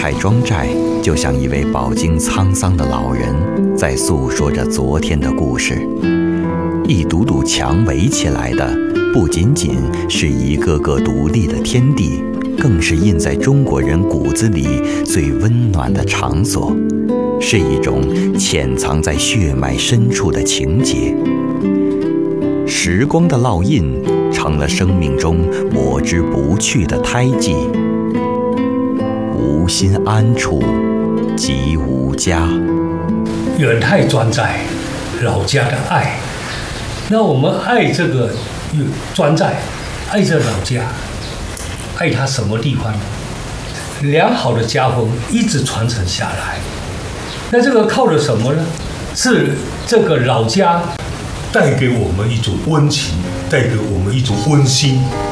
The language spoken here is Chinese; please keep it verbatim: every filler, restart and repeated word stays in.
太庄寨就像一位饱经沧桑的老人，在诉说着昨天的故事。一堵堵墙围起来的，不仅仅是一个个独立的天地，更是印在中国人骨子里最温暖的场所，是一种潜藏在血脉深处的情结。时光的烙印成了生命中抹之不去的胎记。无心安处即无家。 远太庄寨，老家的爱。那我们爱这个庄寨，爱这老家，爱它什么地方呢？良好的家风一直传承下来。那这个靠的什么呢？是这个老家带给我们一种温情，带给我们一种温馨。